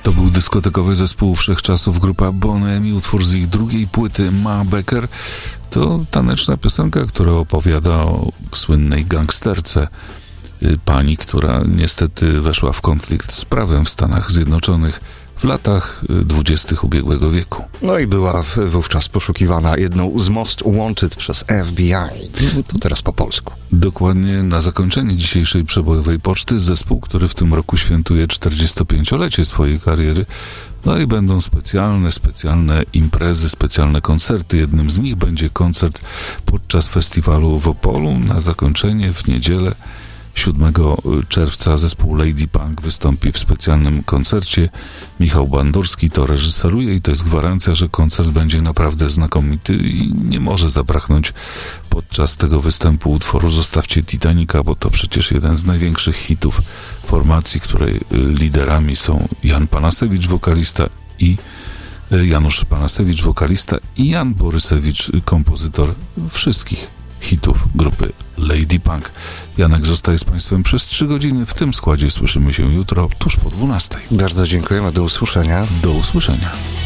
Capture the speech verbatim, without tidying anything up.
To był dyskotekowy zespół wszechczasów, grupa Bonham i utwór z ich drugiej płyty Ma Becker. To taneczna piosenka, która opowiada o słynnej gangsterce, pani, która niestety weszła w konflikt z prawem w Stanach Zjednoczonych w latach dwudziestych ubiegłego wieku. No i była wówczas poszukiwana jedną z Most Wanted przez F B I. To teraz po polsku. Dokładnie na zakończenie dzisiejszej przebojowej poczty zespół, który w tym roku świętuje czterdziestopięciolecie swojej kariery. No i będą specjalne, specjalne imprezy, specjalne koncerty. Jednym z nich będzie koncert podczas festiwalu w Opolu. Na zakończenie w niedzielę siódmego czerwca zespół Lady Punk wystąpi w specjalnym koncercie. Michał Bandurski to reżyseruje i to jest gwarancja, że koncert będzie naprawdę znakomity i nie może zabraknąć podczas tego występu utworu Zostawcie Titanica, bo to przecież jeden z największych hitów formacji, której liderami są Jan Panasewicz, wokalista, i Janusz Panasewicz, wokalista, i Jan Borysewicz, kompozytor wszystkich hitów grupy Lady Punk. Janek zostaje z Państwem przez trzy godziny. W tym składzie słyszymy się jutro tuż po dwunastej. Bardzo dziękujemy. Do usłyszenia. Do usłyszenia.